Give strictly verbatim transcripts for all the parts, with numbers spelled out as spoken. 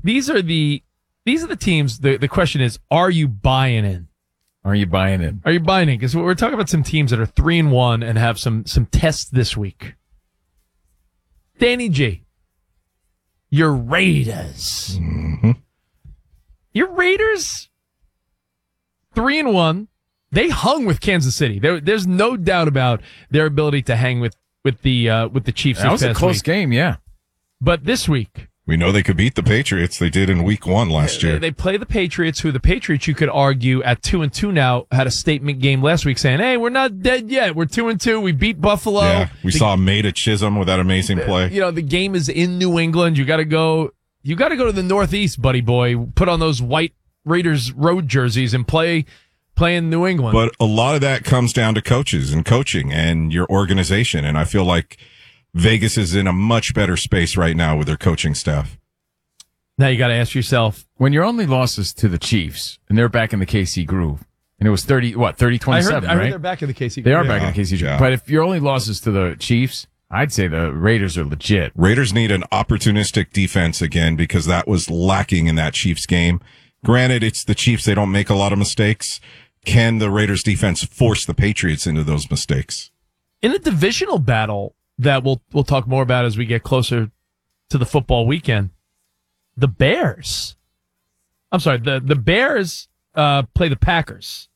these are the these are the teams. The, the question is, are you buying in? Are you buying in? Are you buying in? Because we're talking about some teams that are three and one and have some some tests this week. Danny G, your Raiders. Mm-hmm. Your Raiders, three and one. They hung with Kansas City. There, there's no doubt about their ability to hang with with the uh, with the Chiefs. That was a close week. game, yeah. But this week, we know they could beat the Patriots. They did in week one last year. They, they play the Patriots, who the Patriots, you could argue, at two and two now, had a statement game last week saying, hey, we're not dead yet. We're two and two. We beat Buffalo. Yeah, we the, saw Made at Chisholm with that amazing play. You know, the game is in New England. You got to go. You got to go to the Northeast, buddy boy. Put on those white Raiders road jerseys and play play in New England. But a lot of that comes down to coaches and coaching and your organization. And I feel like Vegas is in a much better space right now with their coaching staff. Now you got to ask yourself, when your only losses to the Chiefs, and they're back in the K C groove, and it was thirty, what, thirty twenty-seven, I heard, I right? heard they're back in the K C They groove. are back Yeah. in the K C groove. Yeah. But if your only losses to the Chiefs, I'd say the Raiders are legit. Raiders need an opportunistic defense again because that was lacking in that Chiefs game. Granted, it's the Chiefs. They don't make a lot of mistakes. Can the Raiders defense force the Patriots into those mistakes? In a divisional battle that we'll we'll talk more about as we get closer to the football weekend, the Bears. I'm sorry, the, the Bears uh, play the Packers.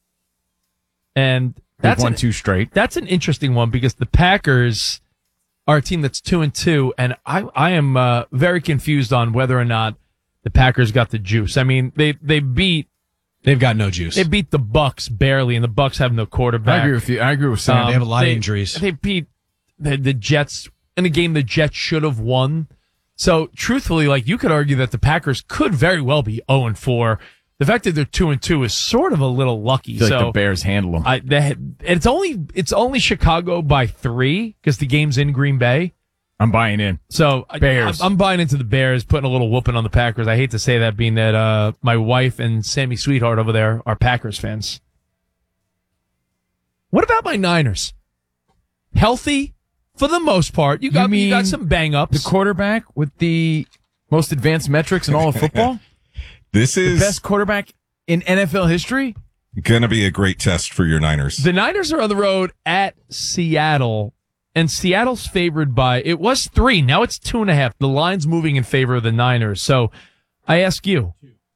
And They've that's won an, two straight. That's an interesting one because the Packers are a team that's two and two, and I I am uh, very confused on whether or not the Packers got the juice. I mean, they they beat They've got no juice. they beat the Bucks barely, and the Bucks have no quarterback. I agree with you. I agree with Sam. Um, they have a lot they- of injuries. They beat the, the Jets in a game the Jets should have won. So, truthfully, like you could argue that the Packers could very well be zero and four. The fact that they're two and two is sort of a little lucky. I feel so like the Bears handle them. I, they, it's only it's only Chicago by three because the game's in Green Bay. I'm buying in. So I- Bears. I'm, I'm buying into the Bears, putting a little whooping on the Packers. I hate to say that, being that uh, my wife and Sammy Sweetheart over there are Packers fans. What about my Niners? Healthy for the most part. You got You mean you got some bang ups. The quarterback with the most advanced metrics in all of football? This The is best quarterback in N F L history? going to be a great test for your Niners. The Niners are on the road at Seattle, and Seattle's favored by, it was three, now it's two and a half. The line's moving in favor of the Niners. So I ask you,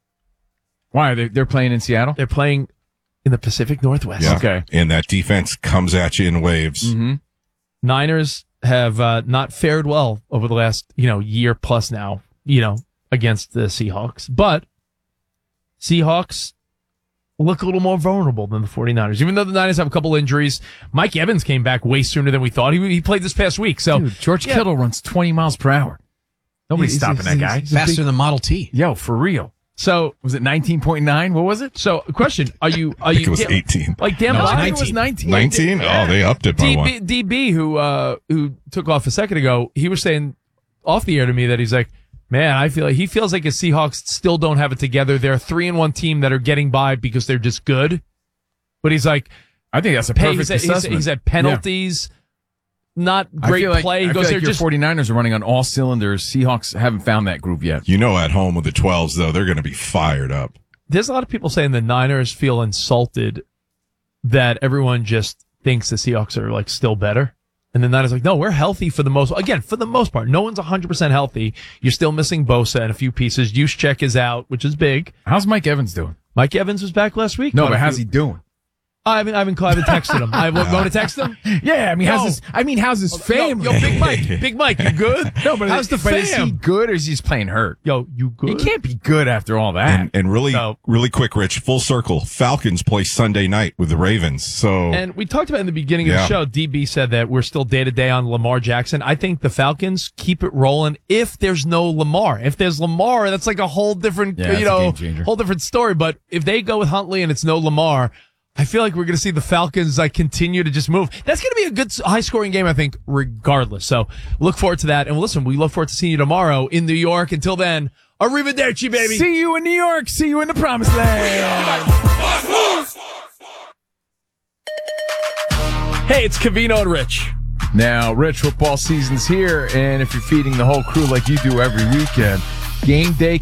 Why? They're, they're playing in Seattle? they're playing in the Pacific Northwest. Yeah. Okay. And that defense comes at you in waves. Mm-hmm. Niners have uh, not fared well over the last, you know, year plus now, you know, against the Seahawks. But Seahawks look a little more vulnerable than the 49ers. Even though the Niners have a couple injuries, Mike Evans came back way sooner than we thought. He, he played this past week. So Dude, George Yeah. Kittle runs twenty miles per hour. Nobody's He's- stopping he's- that guy. he's a Faster big- than Model T. Yo, for real. So Was it nineteen point nine? What was it? So, question: Are you? Are I think you? it was Dan- eighteen. Like Dan No, it's I Byer- think it was nineteen. nineteen? Oh, they upped it by D B, one. D B who uh, who took off a second ago, he was saying off the air to me that he's like, man, I feel like he feels like his Seahawks still don't have it together. They're a three and one team that are getting by because they're just good. But he's like, I think that's a hey, perfect he's, at, he's, assessment. he's at penalties, not I great feel like, play. He I goes, feel they're like your just 49ers are running on all cylinders. Seahawks haven't found that groove yet. You know, at home with the twelves, though, they're going to be fired up. There's a lot of people saying the Niners feel insulted that everyone just thinks the Seahawks are like still better. And the Niners are like, no, we're healthy for the most, again, for the most part. No one's one hundred percent healthy. You're still missing Bosa and a few pieces. Juszczyk is out, which is big. How's Mike Evans doing? Mike Evans was back last week. No, Caught but a how's few- he doing? I haven't, I haven't, I haven't texted him. I want to text him. Yeah, I mean, No. how's his? I mean, how's his Yo, family? yo, Big Mike, Big Mike, you good? no, but how's the but is he fam? good or is he just playing hurt? Yo, you good? He can't be good after all that. And, and really, So- really quick, Rich, full circle. Falcons play Sunday night with the Ravens. So And we talked about in the beginning of Yeah. the show, D B said that we're still day to day on Lamar Jackson. I think the Falcons keep it rolling if there's no Lamar. If there's Lamar, that's like a whole different, Yeah, that's you a know, game changer. whole different story. But if they go with Huntley and it's no Lamar, I feel like we're going to see the Falcons like continue to just move. That's going to be a good high scoring game, I think, regardless. So look forward to that. And listen, we look forward to seeing you tomorrow in New York. Until then, arrivederci, baby. See you in New York. See you in the promised land. Hey, it's Cavino and Rich. Now, Rich, football season's here, and if you're feeding the whole crew like you do every weekend, game day